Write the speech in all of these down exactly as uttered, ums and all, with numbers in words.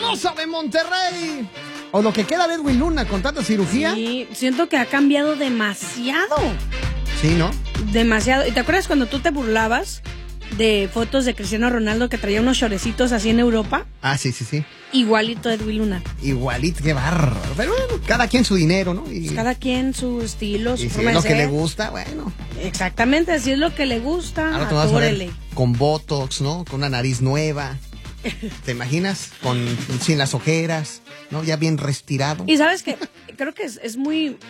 Hermosa de Monterrey. O lo que queda de Edwin Luna con tanta cirugía. Sí, siento que ha cambiado demasiado. Sí, ¿no? Demasiado. ¿Y te acuerdas cuando tú te burlabas de fotos de Cristiano Ronaldo que traía unos chorecitos así en Europa? Ah, sí, sí, sí. Igualito a Edwin Luna. Igualito, qué bárbaro. Pero bueno, cada quien su dinero, ¿no? Y, pues cada quien su estilo, su y si forma es lo de que ser. le gusta, bueno. Exactamente, si es lo que le gusta, Ahora te vas a ver atúrele. con botox, ¿no? Con una nariz nueva. ¿Te imaginas? Con sin las ojeras, ¿no? Ya bien respirado. Y sabes que creo que es, es muy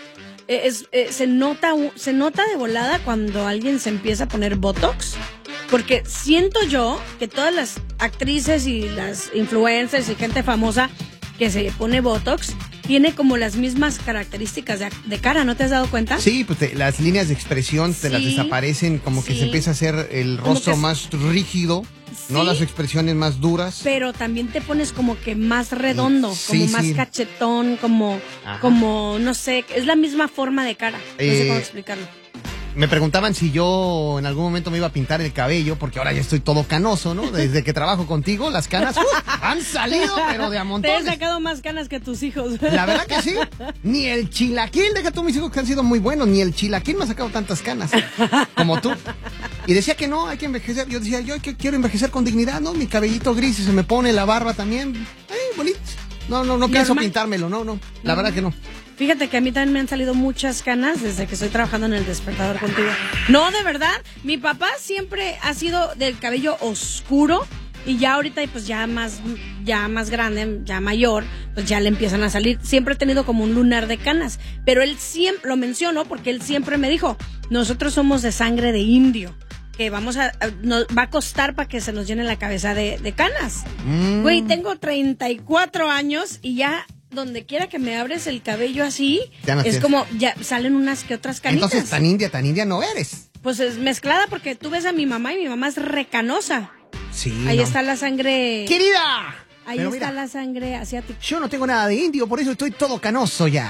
es, es, se nota se nota de volada cuando alguien se empieza a poner botox, porque siento yo que todas las actrices y las influencers y gente famosa que se pone botox tiene como las mismas características de, de cara, ¿no te has dado cuenta? Sí, pues te, las líneas de expresión te Sí, las desaparecen, como que sí. se empieza a hacer el Como rostro que más rígido, Sí. no las expresiones más duras. Pero también te pones como que más redondo, Sí, como más sí. cachetón, como, Ajá. como, no sé, es la misma forma de cara. No sé Eh, cómo explicarlo. Me preguntaban si yo en algún momento me iba a pintar el cabello, porque ahora ya estoy todo canoso, ¿no? Desde que trabajo contigo, las canas ¡uh! Han salido, pero de a Te he montones. sacado más canas que tus hijos. La verdad que sí. Ni el chilaquil, deja tú mis hijos que han sido muy buenos, ni el chilaquil me ha sacado tantas canas como tú. Y decía que no, hay que envejecer. Yo decía, yo que quiero envejecer con dignidad, ¿no? Mi cabellito gris y se me pone la barba también. Ay, bonito. No, no, no pienso Normal. pintármelo, no, no. La verdad que no. Fíjate que a mí también me han salido muchas canas desde que estoy trabajando en El Despertador contigo. No, de verdad. Mi papá siempre ha sido del cabello oscuro y ya ahorita, pues ya más, ya más grande, ya mayor, pues ya le empiezan a salir. Siempre he tenido como un lunar de canas, pero él siempre, lo menciono porque él siempre me dijo, nosotros somos de sangre de indio, que vamos a, a- nos va a costar para que se nos llene la cabeza de, de canas. Mm. Güey, tengo treinta y cuatro años y ya donde quiera que me abres el cabello así, Ya no es tienes. como, ya salen unas que otras canitas. Entonces, tan india, tan india no eres. Pues es mezclada porque tú ves a mi mamá y mi mamá es recanosa. Sí. Ahí no. está la sangre. ¡Querida! Ahí Pero está mira, la sangre asiática. yo no tengo nada de indio, por eso estoy todo canoso ya.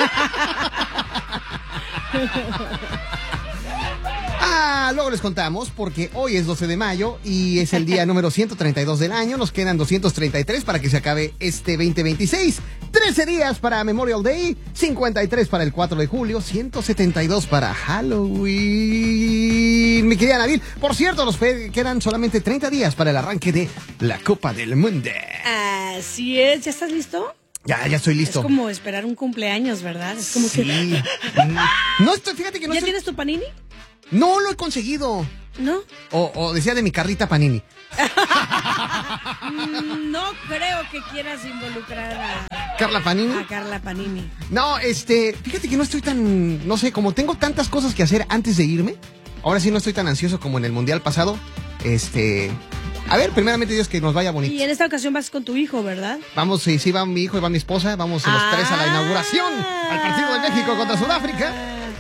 Ah, luego les contamos, porque hoy es doce de mayo y es el día número ciento treinta y dos del año. Nos quedan doscientos treinta y tres para que se acabe este veinte veintiséis. trece días para Memorial Day, cincuenta y tres para el cuatro de julio, ciento setenta y dos para Halloween. Mi querida Nabil, por cierto, nos pe- quedan solamente treinta días para el arranque de la Copa del Mundo. Así es, ¿ya estás listo? Ya, ya estoy listo. Es como esperar un cumpleaños, ¿verdad? Es como Sí. que... No estoy, fíjate que no ¿Ya estoy... tienes tu panini? No lo he conseguido. ¿No? O, o decía de mi carrita Panini. Mm, No creo que quieras involucrar a, Carla Panini. a Carla Panini. No, este, fíjate que no estoy tan, no sé, como tengo tantas cosas que hacer antes de irme, ahora sí no estoy tan ansioso como en el mundial pasado. Este, a ver, primeramente Dios que nos vaya bonito. Y en esta ocasión vas con tu hijo, ¿verdad? Vamos, sí, sí va mi hijo y va mi esposa, vamos los Ah. tres a la inauguración, al partido de México contra Sudáfrica.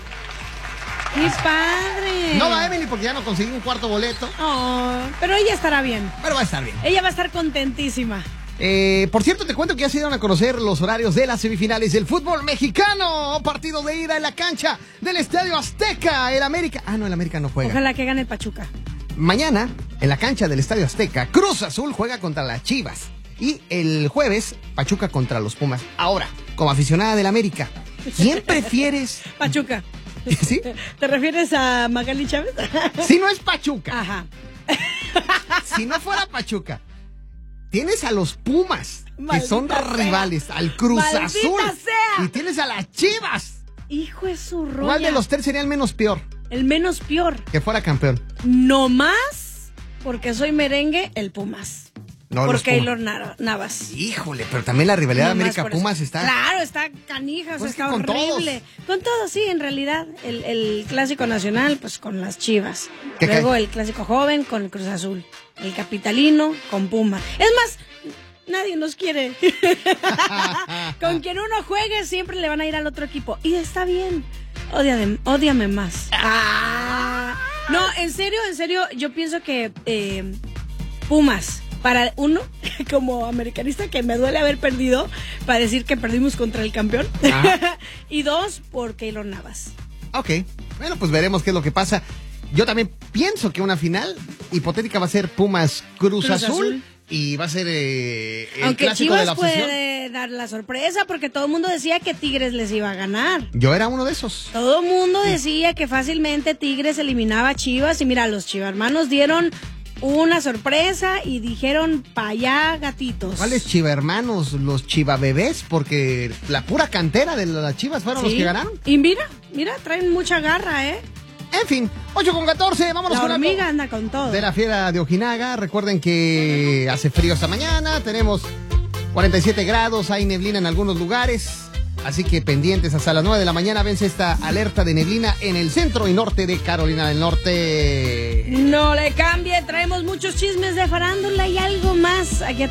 ¡Qué padre! No va Emily porque ya no conseguí un cuarto boleto, Oh, pero ella estará bien. pero va a estar bien. Ella va a estar contentísima. Eh, por cierto, te cuento que ya se dieron a conocer los horarios de las semifinales del fútbol mexicano. Partido de ida en la cancha del Estadio Azteca. El América. Ah, no, el América no juega. Ojalá que gane el Pachuca. Mañana, en la cancha del Estadio Azteca, Cruz Azul juega contra las Chivas. Y el jueves, Pachuca contra los Pumas. Ahora, como aficionada del América, ¿quién prefieres? Pachuca. ¿Sí? ¿Te refieres a Magali Chávez? Si no es Pachuca, Ajá. si no fuera Pachuca, tienes a los Pumas, que Maldita son sea. rivales, al Cruz Maldita Azul. sea. Y tienes a las Chivas. Hijo de su roya. ¿Cuál de los tres sería el menos peor? El menos peor. Que fuera campeón. No más, porque soy merengue, el Pumas. No, por los Pumas. Keylor Nav- Navas. Híjole, pero también la rivalidad No más por América-Pumas eso. está... Claro, está canijas, Pues está que con horrible. Con todo, sí, en realidad. El, el clásico nacional, pues con las Chivas. ¿Qué Luego cae? el clásico joven con el Cruz Azul. El capitalino con Puma. Es más, nadie nos quiere. Con quien uno juegue, siempre le van a ir al otro equipo. Y está bien. Ódiame, ódiame más. Ah. No, en serio, en serio, yo pienso que eh, Pumas. Para uno, como americanista, que me duele haber perdido, para decir que perdimos contra el campeón. Y dos, por Keylor Navas. Ok, bueno, pues veremos qué es lo que pasa. Yo también pienso que una final hipotética va a ser Pumas Cruz, Cruz Azul, Azul. y va a ser eh, el Aunque clásico Chivas de la obsesión. puede dar la sorpresa porque todo el mundo decía que Tigres les iba a ganar. Yo era uno de esos. Todo el mundo decía que fácilmente Tigres eliminaba a Chivas y mira, los chivarmanos dieron una sorpresa y dijeron pa' allá gatitos. ¿Cuáles chiva hermanos? Los chiva bebés, porque la pura cantera de las Chivas fueron Sí. los que ganaron. Y mira, mira, traen mucha garra, ¿eh? En fin, ocho con catorce, vámonos La con algo hormiga anda con todo. de la fiera de Ojinaga. Recuerden que hace frío esta mañana, tenemos cuarenta y siete grados, hay neblina en algunos lugares. Así que pendientes, hasta las nueve de la mañana vence esta alerta de neblina en el centro y norte de Carolina del Norte. No le cambie, traemos muchos chismes de farándula y algo más. Aquí